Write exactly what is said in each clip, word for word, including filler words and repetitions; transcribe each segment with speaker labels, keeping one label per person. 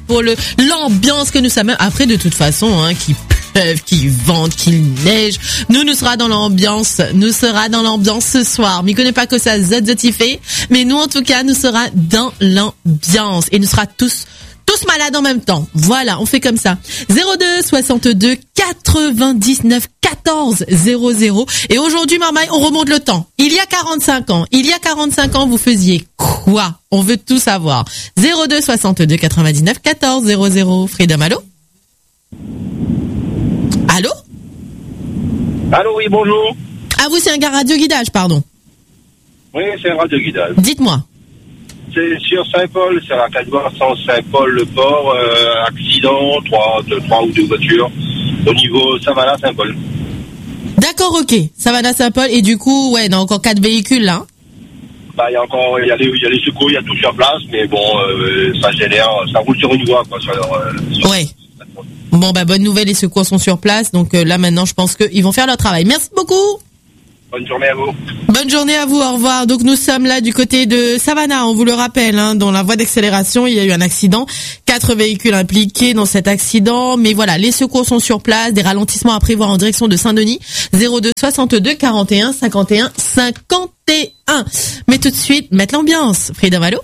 Speaker 1: pour le l'ambiance que nous sommes. Après, de toute façon, hein, qui pleuve, qui vente, qu'il neige, nous nous sera dans l'ambiance, nous sera dans l'ambiance ce soir. Mais connais pas que ça zotifé, mais nous en tout cas, nous sera dans l'ambiance et nous sera tous tous malades en même temps. Voilà, on fait comme ça. zéro deux soixante-deux quatre-vingt-dix-neuf quatorze zéro zéro. Et aujourd'hui, Marmaille, on remonte le temps. Il y a quarante-cinq ans, il y a quarante-cinq ans, vous faisiez quoi? On veut tout savoir. zéro deux soixante-deux quatre-vingt-dix-neuf quatorze zéro zéro. Freedom, allô? Allô?
Speaker 2: Allô, oui, bonjour.
Speaker 1: Ah, vous, c'est un gars radio guidage, pardon.
Speaker 2: Oui, c'est un radio guidage.
Speaker 1: Dites-moi.
Speaker 2: C'est sur Saint-Paul, c'est à la Cadouard, sans Saint-Paul-le-Port, euh, accident, trois, deux, trois ou deux voitures, au niveau Savannah-Saint-Paul.
Speaker 1: D'accord, ok. Savannah Saint-Paul, et du coup, ouais, il y a encore quatre véhicules, là.
Speaker 2: Bah, il y a encore, il y a les, il y a les secours, il y a tout sur place, mais bon, euh, ça génère, ça roule sur une voie, quoi, sur leur, euh, sur
Speaker 1: ouais. Bon, bah, bonne nouvelle, les secours sont sur place, donc euh, là, maintenant, je pense qu'ils vont faire leur travail. Merci beaucoup.
Speaker 2: Bonne journée à vous.
Speaker 1: Bonne journée à vous, au revoir. Donc nous sommes là du côté de Savannah, on vous le rappelle, hein, dans la voie d'accélération, il y a eu un accident, quatre véhicules impliqués dans cet accident, mais voilà, les secours sont sur place, des ralentissements à prévoir en direction de Saint-Denis, zéro deux soixante-deux quarante et un cinquante et un cinquante et un. Mais tout de suite, mettre l'ambiance. Freedom, allô?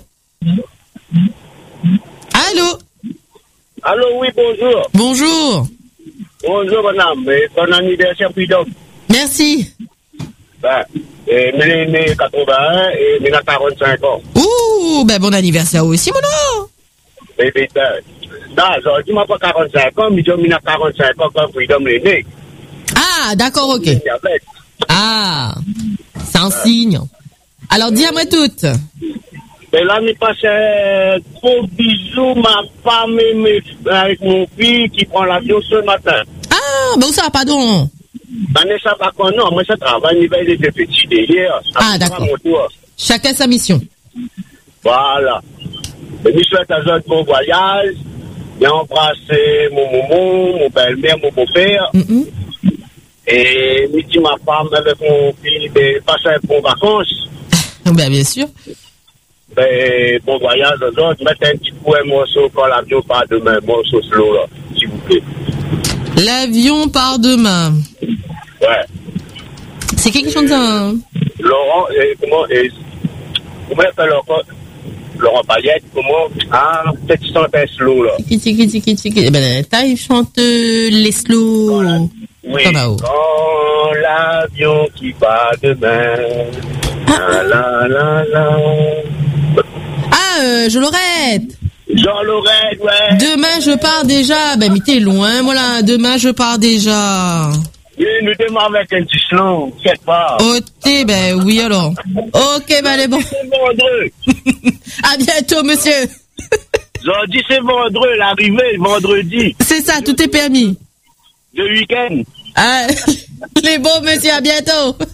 Speaker 1: Allô?
Speaker 2: Allô, oui, bonjour.
Speaker 1: Bonjour.
Speaker 2: Bonjour, madame, et bon anniversaire, Freedom.
Speaker 1: Merci.
Speaker 2: Ben, et né quatre-vingt-un et né quarante-cinq ans.
Speaker 1: Ouh, ben bon anniversaire aussi, mon nom.
Speaker 2: Et putain, là, aujourd'hui, moi, pas quarante-cinq ans, mais j'ai mis quarante-cinq ans quand Freedom est né.
Speaker 1: Ah, d'accord, ok. Ah, c'est un signe. Alors, dis à moi toutes.
Speaker 2: Et là, il passe un gros bisou, ma femme et mes, avec mon fils qui prend l'avion ce matin.
Speaker 1: Ah, ben où ça, pardon?
Speaker 2: Vanessa Bacon, non, moi, ça travaille, il va être petit derrière.
Speaker 1: Ah, d'accord. Chacun sa mission.
Speaker 2: Voilà. Et je souhaite à un bon voyage. J'ai embrassé mon maman, mon belle-mère, mon beau-père. Mm-hmm. Et je dis ma femme avec mon fils de passer un bon vacances.
Speaker 1: Ben, bien sûr.
Speaker 2: Ben, bon voyage aux autres. Mettez un petit coup un morceau quand l'avion part demain, un morceau slow, là, s'il vous plaît.
Speaker 1: L'avion part demain.
Speaker 2: Ouais.
Speaker 1: C'est quelque chose d'un...
Speaker 2: Laurent, et comment, et, comment il appelle Laurent, Laurent Payette, comment, ah, peut-être qu'il chante un slow, là.
Speaker 1: Tiki, tiki, tiki, tiki. Eh ben, taille chante les slow.
Speaker 2: Voilà. Oui. Quand l'avion qui part demain, ah. la, la, la, la.
Speaker 1: Ah, euh, je Laurette.
Speaker 2: Jean Lorette, ouais.
Speaker 1: Demain, je pars déjà. Ben, mais t'es loin, moi, là. Demain, je pars déjà.
Speaker 2: Oui, nous démarrons avec un petit slow, faites pas.
Speaker 1: Ok, ben, oui, alors. Ok, ben, allez, bon.
Speaker 2: C'est vendredi.
Speaker 1: À bientôt, monsieur.
Speaker 2: Aujourd'hui, c'est vendredi, l'arrivée, vendredi.
Speaker 1: C'est ça, tout est permis.
Speaker 2: Le week-end.
Speaker 1: Ah, les bons, monsieur, à bientôt.